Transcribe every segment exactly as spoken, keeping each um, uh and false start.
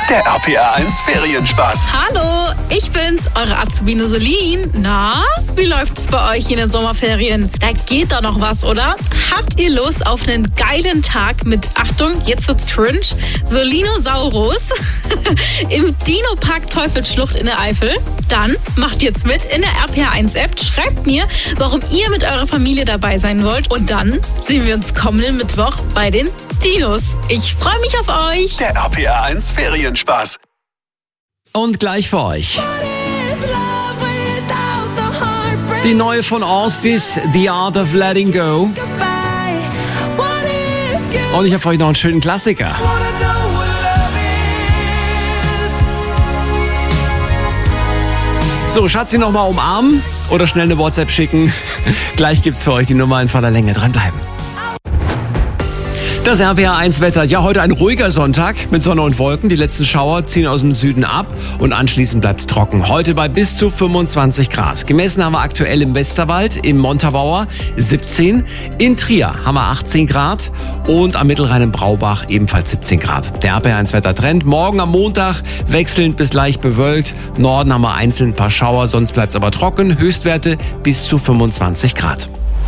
Der R P R eins Ferienspaß. Hallo, ich bin's, eure Azubine Solin. Na, wie läuft's bei euch in den Sommerferien? Da geht doch noch was, oder? Habt ihr Lust auf einen geilen Tag mit, Achtung, jetzt wird's cringe, Solinosaurus im Dino-Park Teufelsschlucht in der Eifel? Dann macht jetzt mit in der R P R eins App, schreibt mir, warum ihr mit eurer Familie dabei sein wollt und dann sehen wir uns kommenden Mittwoch bei den Dinos. Ich freue mich auf euch. Der R P R eins Ferienspaß. Und gleich für euch die neue von Ostis, The Art of Letting Go. Und ich habe für euch noch einen schönen Klassiker. So, Schatzi noch mal umarmen oder schnell eine WhatsApp schicken. Gleich gibt's für euch die Nummer in voller Länge. Dranbleiben. Das R P R eins Wetter. Ja, heute ein ruhiger Sonntag mit Sonne und Wolken. Die letzten Schauer ziehen aus dem Süden ab und anschließend bleibt es trocken. Heute bei bis zu fünfundzwanzig Grad. Gemessen haben wir aktuell im Westerwald, im Montabaur siebzehn. In Trier haben wir achtzehn Grad und am Mittelrhein im Braubach ebenfalls siebzehn Grad. Der R P R eins Wettertrend. Morgen am Montag wechselnd bis leicht bewölkt. Norden haben wir einzeln ein paar Schauer, sonst bleibt es aber trocken. Höchstwerte bis zu fünfundzwanzig Grad.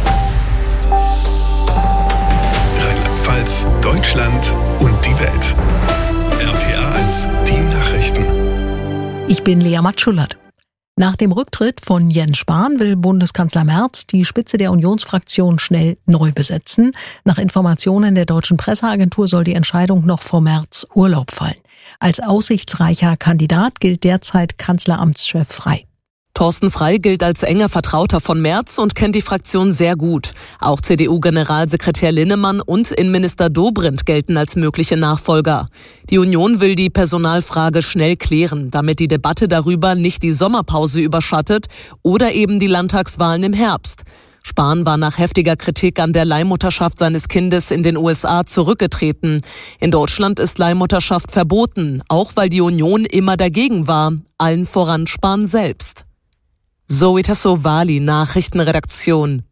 Deutschland und die Welt. R P R eins, die Nachrichten. Ich bin Lea Matschulat. Nach dem Rücktritt von Jens Spahn will Bundeskanzler Merz die Spitze der Unionsfraktion schnell neu besetzen. Nach Informationen der deutschen Presseagentur soll die Entscheidung noch vor Merz Urlaub fallen. Als aussichtsreicher Kandidat gilt derzeit Kanzleramtschef Frey. Thorsten Frey gilt als enger Vertrauter von Merz und kennt die Fraktion sehr gut. Auch C D U-Generalsekretär Linnemann und Innenminister Dobrindt gelten als mögliche Nachfolger. Die Union will die Personalfrage schnell klären, damit die Debatte darüber nicht die Sommerpause überschattet oder eben die Landtagswahlen im Herbst. Spahn war nach heftiger Kritik an der Leihmutterschaft seines Kindes in den U S A zurückgetreten. In Deutschland ist Leihmutterschaft verboten, auch weil die Union immer dagegen war, allen voran Spahn selbst. Zoe Tassovali, Nachrichtenredaktion.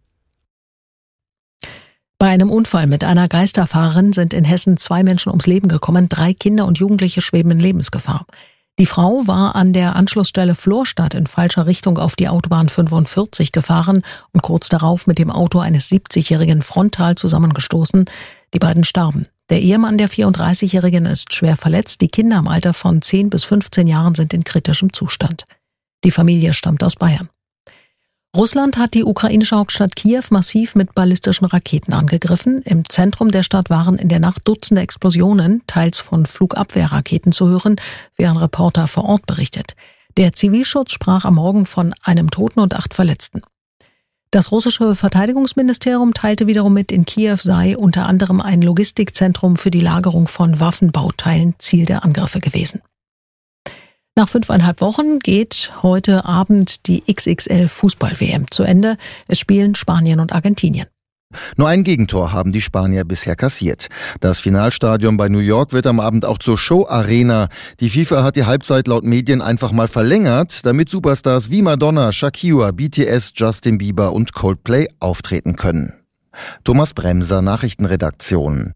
Bei einem Unfall mit einer Geisterfahrerin sind in Hessen zwei Menschen ums Leben gekommen. Drei Kinder und Jugendliche schweben in Lebensgefahr. Die Frau war an der Anschlussstelle Florstadt in falscher Richtung auf die Autobahn fünfundvierzig gefahren und kurz darauf mit dem Auto eines siebzigjährigen frontal zusammengestoßen. Die beiden starben. Der Ehemann der vierunddreißigjährigen ist schwer verletzt. Die Kinder im Alter von zehn bis fünfzehn Jahren sind in kritischem Zustand. Die Familie stammt aus Bayern. Russland hat die ukrainische Hauptstadt Kiew massiv mit ballistischen Raketen angegriffen. Im Zentrum der Stadt waren in der Nacht Dutzende Explosionen, teils von Flugabwehrraketen zu hören, wie ein Reporter vor Ort berichtet. Der Zivilschutz sprach am Morgen von einem Toten und acht Verletzten. Das russische Verteidigungsministerium teilte wiederum mit, in Kiew sei unter anderem ein Logistikzentrum für die Lagerung von Waffenbauteilen Ziel der Angriffe gewesen. Nach fünfeinhalb Wochen geht heute Abend die X X L-Fußball-W M zu Ende. Es spielen Spanien und Argentinien. Nur ein Gegentor haben die Spanier bisher kassiert. Das Finalstadion bei New York wird am Abend auch zur Show-Arena. Die FIFA hat die Halbzeit laut Medien einfach mal verlängert, damit Superstars wie Madonna, Shakira, B T S, Justin Bieber und Coldplay auftreten können. Thomas Bremser, Nachrichtenredaktion.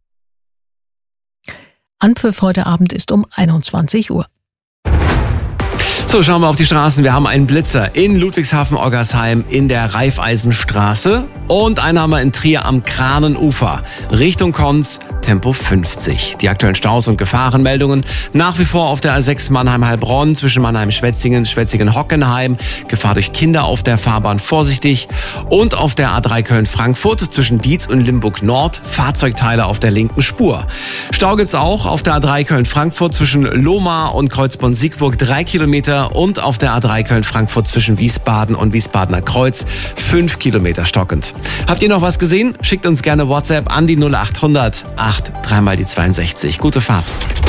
Anpfiff heute Abend ist um einundzwanzig Uhr. So, schauen wir auf die Straßen. Wir haben einen Blitzer in Ludwigshafen-Oggersheim in der Raiffeisenstraße und einen haben wir in Trier am Kranenufer. Richtung Konz, Tempo fünfzig. Die aktuellen Staus und Gefahrenmeldungen nach wie vor auf der A sechs Mannheim-Heilbronn zwischen Mannheim-Schwetzingen, Schwetzingen-Hockenheim. Gefahr durch Kinder auf der Fahrbahn vorsichtig. Und auf der A drei Köln-Frankfurt zwischen Dietz und Limburg-Nord Fahrzeugteile auf der linken Spur. Stau gibt's auch auf der A drei Köln-Frankfurt zwischen Lohmar und Kreuzborn-Siegburg drei Kilometer und auf der A drei Köln-Frankfurt zwischen Wiesbaden und Wiesbadener Kreuz fünf Kilometer stockend. Habt ihr noch was gesehen? Schickt uns gerne WhatsApp an die null acht hundert acht drei mal die zweiundsechzig. Gute Fahrt.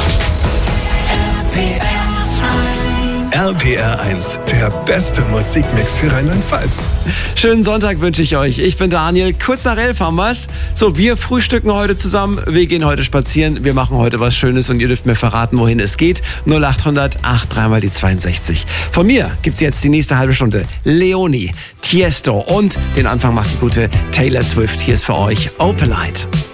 R P R eins, der beste Musikmix für Rheinland-Pfalz. Schönen Sonntag wünsche ich euch. Ich bin Daniel. Kurz nach elf haben wir's. So, wir frühstücken heute zusammen. Wir gehen heute spazieren. Wir machen heute was Schönes und ihr dürft mir verraten, wohin es geht. null acht hundert acht drei mal die zweiundsechzig. Von mir gibt's jetzt die nächste halbe Stunde Leonie, Tiesto und den Anfang macht die gute Taylor Swift. Hier ist für euch Opalite.